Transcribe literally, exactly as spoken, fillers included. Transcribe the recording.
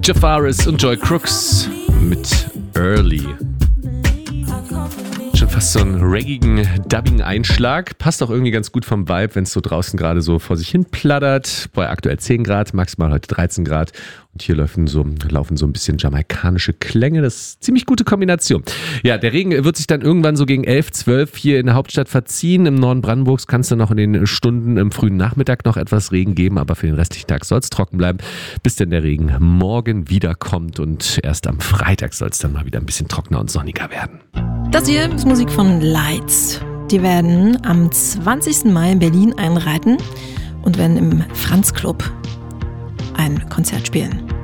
Jafaris und Joy Crooks mit Early. Schon fast so einen reggigen, dubbigen Einschlag. Passt auch irgendwie ganz gut vom Vibe, wenn es so draußen gerade so vor sich hin plattert. Bei aktuell zehn Grad, maximal heute dreizehn Grad. Und hier laufen so, laufen so ein bisschen jamaikanische Klänge. Das ist eine ziemlich gute Kombination. Ja, der Regen wird sich dann irgendwann so gegen elf, zwölf hier in der Hauptstadt verziehen. Im Norden Brandenburgs kann es dann noch in den Stunden im frühen Nachmittag noch etwas Regen geben. Aber für den restlichen Tag soll es trocken bleiben, bis denn der Regen morgen wiederkommt. Und erst am Freitag soll es dann mal wieder ein bisschen trockener und sonniger werden. Das hier ist Musik von Lights. Die werden am zwanzigsten Mai in Berlin einreiten und werden im Franz Club ein Konzert spielen.